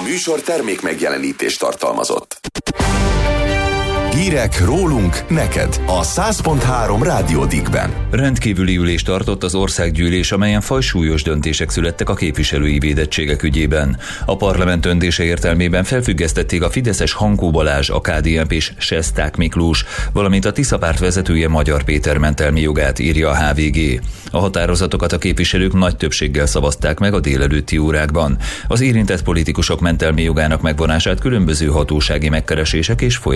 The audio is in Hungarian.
műsor termék megjelenítést tartalmazott. Hírek rólunk neked a 100.3 Rádió Diggben. Rendkívüli ülést tartott az országgyűlés, amelyen fajsúlyos döntések születtek a képviselői védettségek ügyében. A parlament döntése értelmében felfüggesztették a fideszes Hankó Balázs, a KDNP-s Sesták Miklós, valamint a Tisza párt vezetője Magyar Péter mentelmi jogát, írja a HVG. A határozatokat a képviselők nagy többséggel szavazták meg a délelőtti órákban. Az érintett politikusok mentelmi jogának megvonását különböző hatósági megkeresések és